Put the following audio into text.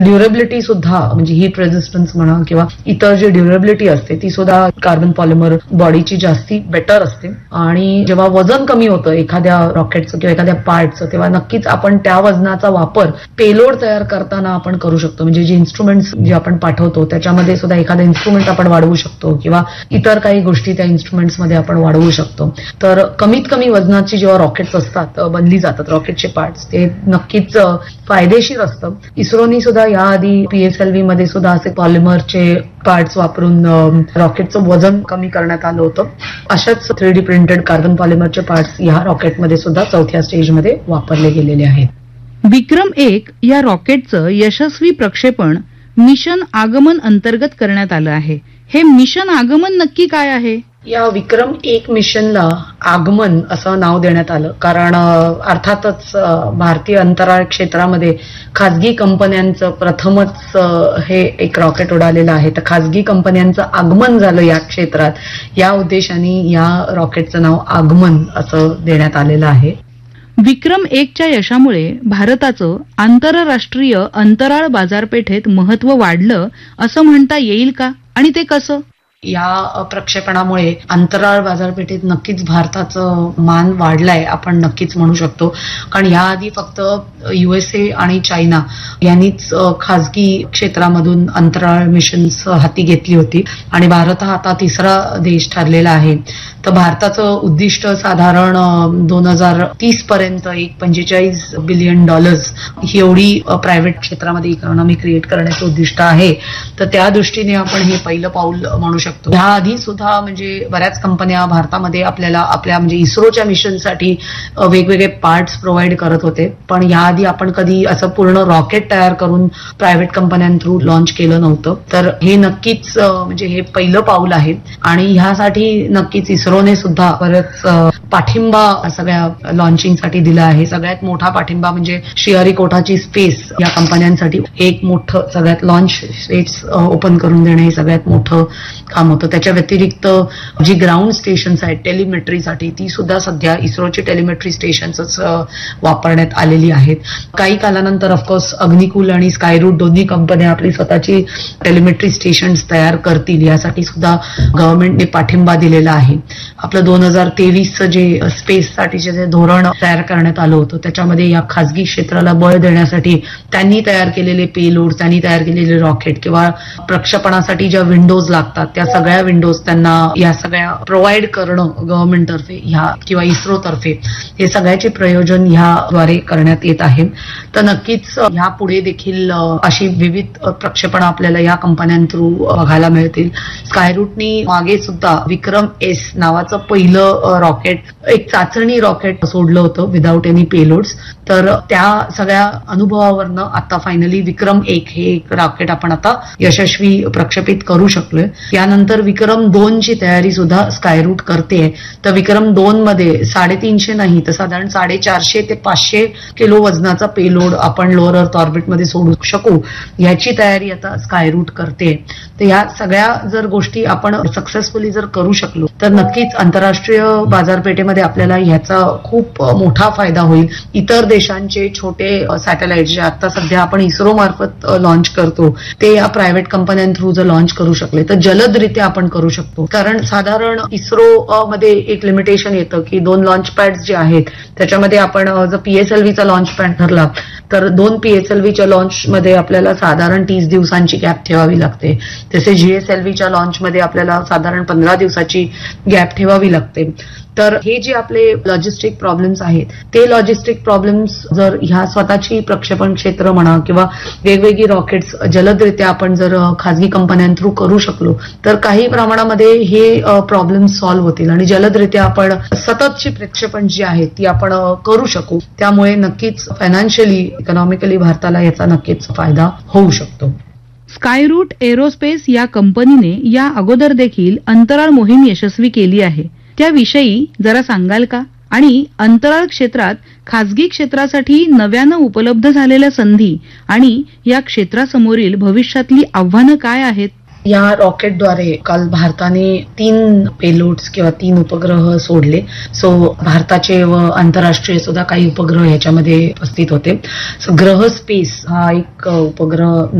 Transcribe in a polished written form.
Durability सुद्धा म्हणजे heat resistance म्हणा किंवा इतर जी ड्युरेबिलिटी असते ती सुद्धा कार्बन पॉलिमर बॉडीची जास्ती बेटर असते. आणि जेव्हा वजन कमी होतं एखाद्या रॉकेटचं किंवा एखाद्या पार्टचं तेव्हा नक्कीच आपण त्या वजनाचा वापर पेलोड तयार करताना आपण करू शकतो. म्हणजे जे इन्स्ट्रुमेंट्स जे आपण पाठवतो त्याच्यामध्ये सुद्धा एखादा इन्स्ट्रुमेंट आपण वाढवू शकतो किंवा इतर काही गोष्टी त्या इन्स्ट्रुमेंट्समध्ये आपण वाढवू शकतो. तर कमीत कमी वजनाची जेव्हा रॉकेट्स असतात बनली जातात रॉकेटचे पार्ट्स ते नक्कीच फायदेशीर असतं. इस्रोनी सुद्धा याआधी PSLV मध्ये सुद्धा असे पॉलिमरचे पार्ट्स वापरून रॉकेटचं वजन कमी करण्यात आलं होतं. अशाच 3D प्रिंटेड कार्बन पॉलिमरचे पार्ट्स या रॉकेटमध्ये सुद्धा 4थ्या स्टेजमध्ये वापरले गेलेले आहेत. विक्रम-1 या रॉकेटचं यशस्वी प्रक्षेपण मिशन आगमन अंतर्गत करण्यात आलं आहे. हे मिशन आगमन नक्की काय आहे? या विक्रम-1 मिशनला आगमन असं नाव देण्यात आलं कारण अर्थातच भारतीय अंतराळ क्षेत्रामध्ये खाजगी कंपन्यांचं प्रथमच हे एक रॉकेट उडालेलं आहे. तर खाजगी कंपन्यांचं आगमन झालं या क्षेत्रात, या उद्देशाने या रॉकेटचं नाव आगमन असं देण्यात आलेलं आहे. विक्रम-1च्या यशामुळे भारताचं आंतरराष्ट्रीय अंतराळ बाजारपेठेत महत्व वाढलं असं म्हणता येईल का? आणि ते कसं? या प्रक्षेपणामुळे अंतराळ बाजारपेठेत नक्कीच भारताचं मान वाढलाय आपण नक्कीच म्हणू शकतो. कारण याआधी फक्त USA आणि चायना यांनीच खाजगी क्षेत्रामधून अंतराळ मिशन्स हाती घेतली होती आणि भारत हा आता तिसरा देश ठरलेला आहे. तर भारताचं उद्दिष्ट साधारण 2030 पर्यंत $45 बिलियन ही एवढी प्रायव्हेट क्षेत्रामध्ये इकॉनॉमी क्रिएट करण्याचं उद्दिष्ट आहे. तर त्या दृष्टीने आपण हे पहिलं पाऊल म्हणू शकतो. ह्याआधी सुद्धा म्हणजे बऱ्याच कंपन्या भारतामध्ये आपल्याला आपल्या म्हणजे इस्रोच्या मिशनसाठी वेगवेगळे पार्ट्स प्रोव्हाइड करत होते. पण याआधी आपण कधी असं पूर्ण रॉकेट तयार करून प्रायव्हेट कंपन्यां लॉन्च केलं नव्हतं. तर हे नक्कीच म्हणजे हे पहिलं पाऊल आहे आणि ह्यासाठी नक्कीच इस्रोने सुद्धा बरेच पाठिंबा सगळ्या लॉन्चिंगसाठी दिला आहे. सगळ्यात मोठा पाठिंबा म्हणजे श्रीहरिकोटाची स्पेस या कंपन्यांसाठी एक मोठं सगळ्यात लॉन्च स्पेस ओपन करून देणे हे सगळ्यात मोठं काम होतं. त्याच्या व्यतिरिक्त जी ग्राउंड स्टेशन्स आहेत टेलिमेट्रीसाठी ती सुद्धा सध्या इस्रोची टेलिमेट्री स्टेशन्सच वापरण्यात आलेली आहेत. काही कालानंतर ऑफकोर्स अग्निकुल आणि स्कायरूट दोन्ही कंपन्या आपली स्वतःची टेलिमेट्री स्टेशन्स तयार करतील यासाठी सुद्धा गव्हर्नमेंटने पाठिंबा दिलेला आहे. आपलं 2023चं जे स्पेससाठीचे जे धोरण तयार करण्यात आलं होतं त्याच्यामध्ये या खाजगी क्षेत्राला बळ देण्यासाठी त्यांनी तयार केलेले पेलोड, त्यांनी तयार केलेले रॉकेट किंवा प्रक्षेपणासाठी ज्या विंडोज लागतात त्या सगळ्या विंडोज त्यांना या सगळ्या प्रोव्हाइड करणं गव्हर्नमेंट तर्फे ह्या किंवा इस्रो तर्फे हे सगळ्याचे प्रयोजन ह्याद्वारे करण्यात येत आहे. तर नक्कीच ह्या पुढे देखील अशी विविध प्रक्षेपण आपल्याला या कंपन्यां थ्रू बघायला मिळतील. स्कायरूटनी मागे सुद्धा विक्रम-S नावाचं पहिलं रॉकेट एक चाचणी रॉकेट सोडलं होतं विदाऊट एनी पेलोड्स. तर त्या सगळ्या अनुभवावरनं आता फायनली विक्रम-1 हे एक रॉकेट आपण आता यशस्वी प्रक्षेपित करू शकलोय. यानंतर विक्रम-2ची तयारी सुद्धा स्कायरूट करते. तर विक्रम-2 मध्ये 350 नाही तर साधारण 450 ते 500 किलो वजनाचा पेलोड आपण लोअर अर्थ ऑर्बिटमध्ये सोडू शकू याची तयारी आता स्कायरूट करते. तर या सगळ्या जर गोष्टी आपण सक्सेसफुली जर करू शकलो तर नक्कीच आंतरराष्ट्रीय बाजारपेठेमध्ये आपल्याला ह्याचा खूप मोठा फायदा होईल. इतर देशांचे छोटे सॅटेलाइट जे आता सध्या आपण इस्रो मार्फत लॉन्च करतो ते या प्रायव्हेट कंपन्यां थ्रू जर लॉन्च करू शकले तर जलदरित्या आपण करू शकतो. कारण साधारण इस्रो मध्ये एक लिमिटेशन येतं की 2 लॉन्च पॅड्स जे आहेत त्याच्यामध्ये आपण जर PSLVचा लॉन्च पॅड ठरला तर 2 PSLVच्या लॉन्चमध्ये आपल्याला साधारण 30 दिवसांची गॅप ठेवावी लागते. तसे GSLVच्या लॉन्चमध्ये आपल्याला साधारण 15 दिवसाची गॅप ठेवावी लागते. तर हे जे आपले लॉजिस्टिक प्रॉब्लेम्स आहेत ते लॉजिस्टिक प्रॉब्लेम्स जर ह्या स्वतःची प्रक्षेपण क्षेत्र म्हणा किंवा वेगवेगळी रॉकेट्स जलदरित्या आपण जर खाजगी कंपन्यां थ्रू करू शकलो तर काही प्रमाणामध्ये हे प्रॉब्लेम्स सॉल्व्ह होतील आणि जलदरित्या आपण सततची प्रक्षेपण जी आहे ती आपण करू शकू. त्यामुळे नक्कीच फायनान्शियली इकॉनॉमिकली भारताला याचा नक्कीच फायदा होऊ शकतो. स्कायरूट एरोस्पेस या कंपनीने या अगोदर देखील अंतराळ मोहीम यशस्वी केली आहे. त्याविषयी जरा सांगाल का? आणि अंतराळ क्षेत्रात खासगी क्षेत्रासाठी नव्यानं उपलब्ध झालेल्या संधी आणि या क्षेत्रासमोरील भविष्यातली आव्हानं काय आहेत? या रॉकेटद्वारे काल भारताने 3 पेलोड्स किंवा 3 उपग्रह सोडले. सो भारताचे व आंतरराष्ट्रीय सुद्धा काही उपग्रह याच्यामध्ये उपस्थित होते. सो ग्रह स्पेस हा एक उपग्रह